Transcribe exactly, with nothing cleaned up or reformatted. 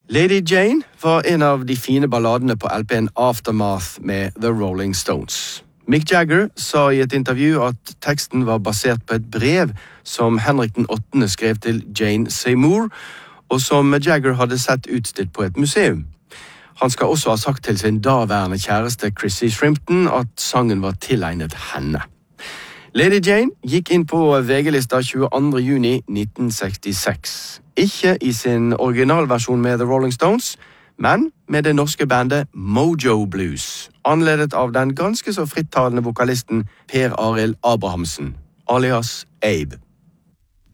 Lady Jane var en av de fine balladene på L P-en Aftermath med The Rolling Stones. Mick Jagger sa i et intervju at teksten var basert på et brev som Henrik den åttende skrev til Jane Seymour, og som Jagger hadde sett utstilt på et museum. Han skal også ha sagt til sin daværende kjæreste Chrissy Shrimpton at sangen var tilegnet henne. Lady Jane gikk inn på V G-lista tjueandre juni nitten sekstiseks. Ikke i sin originalversjon med The Rolling Stones, men med det norske bandet Mojo Blues, anledet av den ganske så frittalende vokalisten Per Arild Abrahamsen, alias Abe.